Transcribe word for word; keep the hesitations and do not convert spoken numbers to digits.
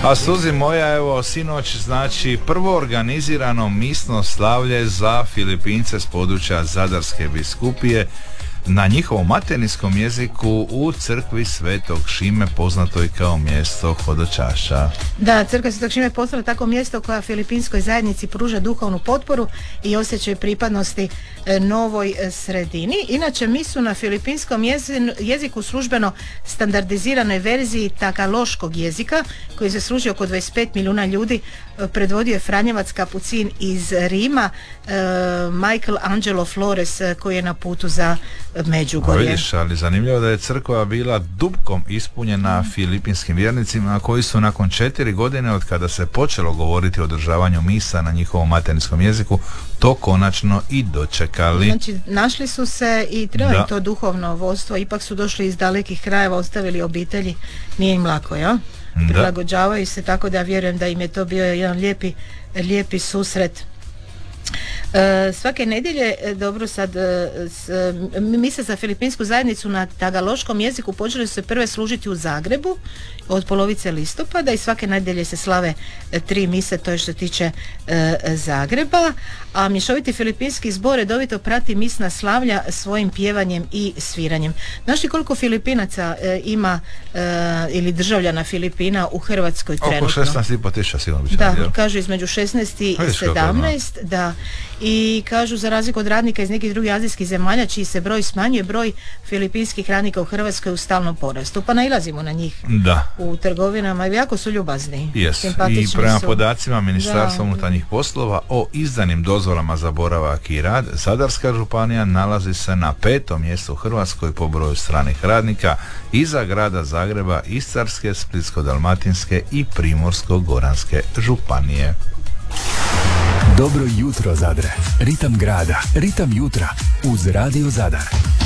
A Suzi moja, evo, sinoć, znači, prvo organizirano misno slavlje za Filipince s područja Zadarske biskupije na njihovom materinskom jeziku u crkvi Svetog Šime, poznatoj kao mjesto hodočaša. Da, crkva Svetog Šime je postala tako mjesto koja filipinskoj zajednici pruža duhovnu potporu i osjećaj pripadnosti e, novoj e, sredini. Inače, misu na filipinskom jeziku, službeno standardiziranoj verziji tagaloškog jezika, koji se služi oko dvadeset pet milijuna ljudi, e, predvodio je Franjevac kapucin iz Rima, e, Michael Angelo Flores, e, koji je na putu za Međugorje. Vidiš, ali zanimljivo da je crkva bila dubkom ispunjena mm. filipinskim vjernicima koji su nakon četiri godine od kada se počelo govoriti o održavanju misa na njihovom materinskom jeziku to konačno i dočekali. Znači, našli su se i treba im to duhovno vodstvo, ipak su došli iz dalekih krajeva, ostavili obitelji, nije im lako, ja? Prilagođavaju se, tako da vjerujem da im je to bio jedan lijepi, lijepi susret. Uh, svake nedjelje, dobro sad, uh, s, uh, mise za filipinsku zajednicu na tagaloškom jeziku počeli su se prve služiti u Zagrebu od polovice listopada i svake nedjelje se slave uh, tri mise, to je što tiče uh, Zagreba, a mješoviti filipinski zbor redovito prati misna slavlja svojim pjevanjem i sviranjem. Znaš li koliko Filipinaca uh, ima uh, ili državljana Filipina u Hrvatskoj trenutno? Oko šesnaest i pol tisuća sigurno bi. Da, kažu između šesnaest i sedamnaest, da. I kažu, za razliku od radnika iz nekih drugih azijskih zemalja čiji se broj smanjuje, broj filipinskih radnika u Hrvatskoj je u stalnom porastu, pa nailazimo na njih da. u trgovinama i jako su ljubazni, yes. simpatični I prema su. podacima Ministarstva unutarnjih poslova o izdanim dozvolama za boravak i rad, Zadarska županija nalazi se na petom mjestu u Hrvatskoj po broju stranih radnika, iza grada Zagreba, Istarske, Splitsko-dalmatinske i Primorsko-goranske županije. Dobro jutro, Zadre. Ritam grada, ritam jutra uz Radio Zadar.